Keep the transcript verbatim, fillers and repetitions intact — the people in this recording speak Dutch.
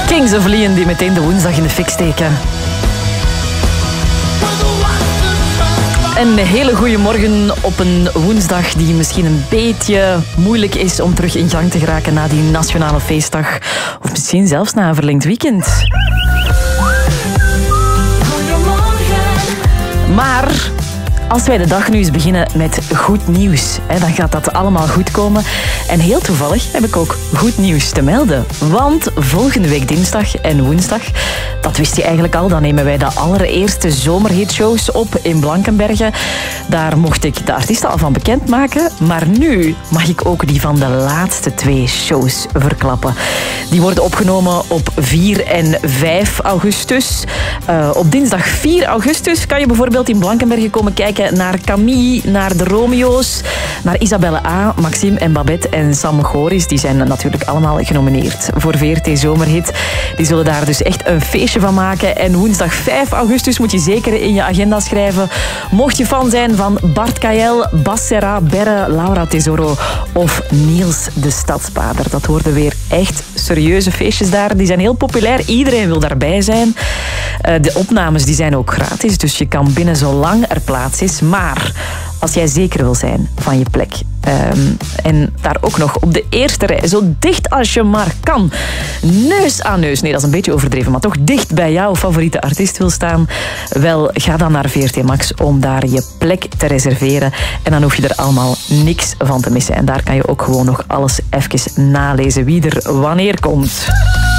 Kings of Leon die meteen de woensdag in de fik steken. Een hele goede morgen op een woensdag die misschien een beetje moeilijk is om terug in gang te geraken na die nationale feestdag. Of misschien zelfs na een verlengd weekend. Maar als wij de dag nu eens beginnen met goed nieuws, dan gaat dat allemaal goed komen. En heel toevallig heb ik ook goed nieuws te melden. Want volgende week dinsdag en woensdag, dat wist je eigenlijk al, dan nemen wij de allereerste zomerhitshows op in Blankenberge. Daar mocht ik de artiesten al van bekendmaken. Maar nu mag ik ook die van de laatste twee shows verklappen. Die worden opgenomen op vier en vijf augustus. Uh, op dinsdag vier augustus kan je bijvoorbeeld in Blankenberge komen kijken naar Camille, naar de Romeo's, naar Isabelle A, Maxime en Babette en Sam Goris. Die zijn natuurlijk allemaal genomineerd voor V R T Zomerhit. Die zullen daar dus echt een feestje van maken. En woensdag vijf augustus moet je zeker in je agenda schrijven. Mocht je fan zijn van Bart Kael, Bas Serra, Berre, Laura Tesoro of Niels de Stadsbader. Dat worden weer echt serieuze feestjes daar. Die zijn heel populair. Iedereen wil daarbij zijn. De opnames die zijn ook gratis, dus je kan binnen zolang er plaats is. Maar als jij zeker wil zijn van je plek um, en daar ook nog op de eerste rij, zo dicht als je maar kan, neus aan neus, nee dat is een beetje overdreven, maar toch dicht bij jouw favoriete artiest wil staan, wel, ga dan naar V R T Max om daar je plek te reserveren en dan hoef je er allemaal niks van te missen. En daar kan je ook gewoon nog alles even nalezen wie er wanneer komt.